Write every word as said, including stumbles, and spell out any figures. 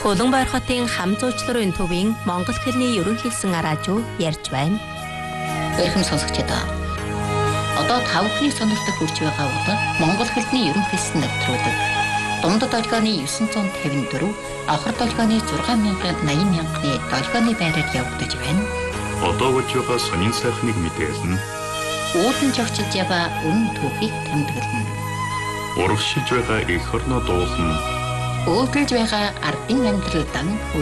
Улаанбаяр хотын хам зуучларын төвийн Монгол хэлний ерөнхийлсэн араажуу ярьж байна. Эрхэм сонсогчдоо. Одоо тавхны сонирхолтой хүрч байгаа бол Монгол хэлний ерөнхийлсэн навтруулаг Дундад долгионы девятьсот пятьдесят четыре, Авхар долгионы шесть тысяч восемьдесят мянганы долгионы байраар явагдаж байна. Одоо болж байгаа сонин сайхныг мэдээлнэ. Уулын жогчж ява үнэн түүхийг тэмдэглэнэ. Урагшилж байгаа эх орноо дуулна. Өөдөлж байгаа ардын амьдралдан